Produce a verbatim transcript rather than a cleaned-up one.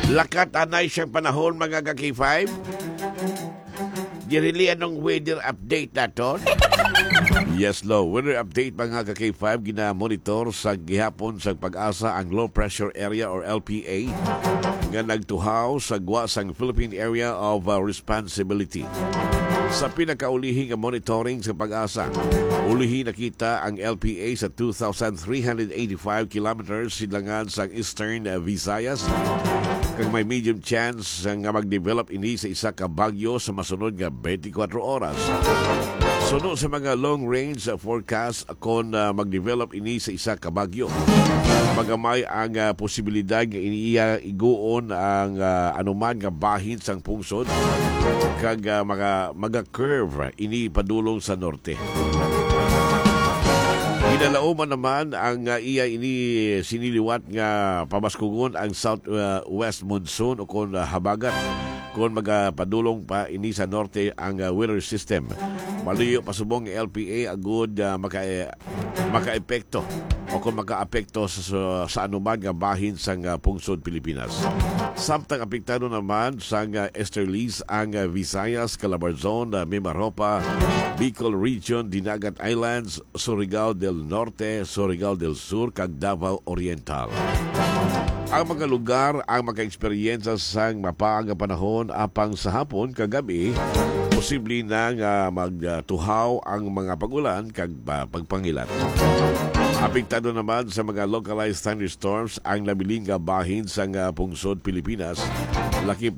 Lakat anay siyang panahon mga ka-K five. Dirili anong weather update naton? Yes, low. Weather update mga ka-K five. Gina-monitor sa gihapon sa pag-asa ang low pressure area or L P A nga nagtuhaw sa gwa sang Philippine Area of uh, Responsibility. Sa pinakaulihing monitoring sa pag-asa, ulihi nakita ang L P A sa two thousand three hundred eighty-five kilometers silangan sa Eastern uh, Visayas. Kang may medium chance nga mag-develop ini sa isa ka bagyo sa masunod nga twenty-four oras. Sunod sa mga long-range forecast kung uh, mag-develop ini sa isa ka bagyo. Magamay ang uh, posibilidad nga iniiya iguon ang uh, anuman nga bahin sang pungsod kag uh, mga maga-curve ini padulong sa norte. Ginalauman naman ang uh, iya ini siniliwat nga pamaskugon ang southwest uh, monsoon o kung uh, habagat kung magapadulong pa ini sa norte ang uh, weather system. Maliyo pasubong ng L P A agud uh, maka maka-epekto o kung maka-apekto sa, sa, sa anuman nga bahin sa uh, pungsod Pilipinas. Samtang apektado naman sa uh, easterlies ang uh, Visayas, Calabarzon, uh, Mimaropa, Bicol Region, Dinagat Islands, Surigao del Norte, Surigao del Sur, kag Davao Oriental. Ang mga lugar ang maka-eksperyensya sa mapaang panahon apang sa hapon kagabi, posible na nga magtuhaw ang mga pagulan kag uh, pagpangilat. Apektado naman sa mga localized thunderstorms ang labiling nga bahin sa uh, pungsod Pilipinas, lakip